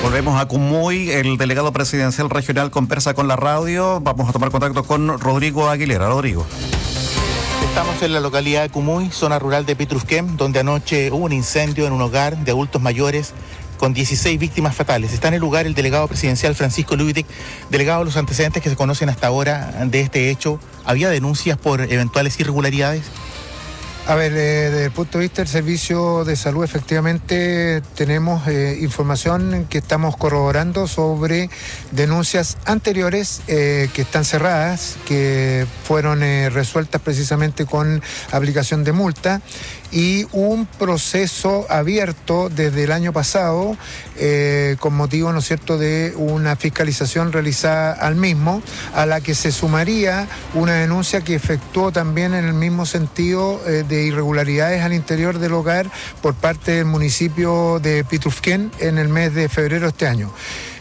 Volvemos a Cumuy. El delegado presidencial regional conversa con la radio. Vamos a tomar contacto con Rodrigo Aguilera. Rodrigo. Estamos en la localidad de Cumuy, zona rural de Pitrufquén, donde anoche hubo un incendio en un hogar de adultos mayores con 16 víctimas fatales. Está en el lugar el delegado presidencial Francisco Lubitek. Delegado, los antecedentes que se conocen hasta ahora de este hecho, ¿había denuncias por eventuales irregularidades? A ver, desde el punto de vista del servicio de salud, efectivamente tenemos información que estamos corroborando sobre denuncias anteriores que están cerradas, que fueron resueltas precisamente con aplicación de multa, y un proceso abierto desde el año pasado con motivo, ¿no es cierto?, de una fiscalización realizada al mismo, a la que se sumaría una denuncia que efectuó también en el mismo sentido de irregularidades al interior del hogar por parte del municipio de Pitrufquén en el mes de febrero de este año.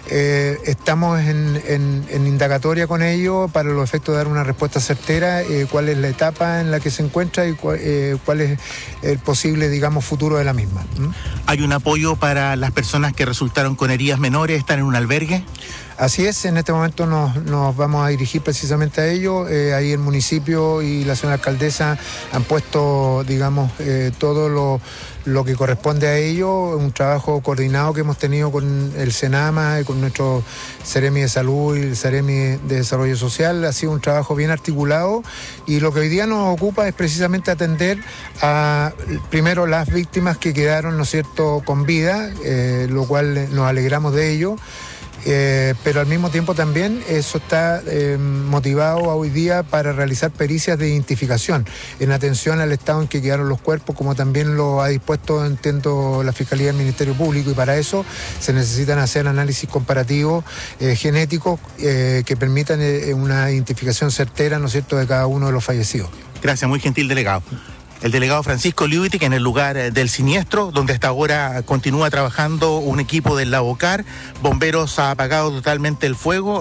Estamos en indagatoria con ello para los efectos de dar una respuesta certera, cuál es la etapa en la que se encuentra y cuál es el posible, digamos, futuro de la misma. ¿Hay un apoyo para las personas que resultaron con heridas menores? ¿Están en un albergue? Así es, en este momento nos vamos a dirigir precisamente a ello. Ahí el municipio y la señora alcaldesa han puesto, digamos, todo lo que corresponde a ello, un trabajo coordinado que hemos tenido con el Senama y con nuestro Seremi de Salud y el Seremi de Desarrollo Social. Ha sido un trabajo bien articulado y lo que hoy día nos ocupa es precisamente atender a, primero, las víctimas que quedaron, ¿no es cierto?, con vida, lo cual nos alegramos de ello. Pero al mismo tiempo también eso está motivado hoy día para realizar pericias de identificación en atención al estado en que quedaron los cuerpos, como también lo ha dispuesto, entiendo, la Fiscalía del Ministerio Público, y para eso se necesitan hacer análisis comparativos genéticos que permitan una identificación certera, ¿no es cierto?, de cada uno de los fallecidos. Gracias, muy gentil delegado. El delegado Francisco Lubitek en el lugar del siniestro, donde hasta ahora continúa trabajando un equipo del Lavocar. Bomberos ha apagado totalmente el fuego.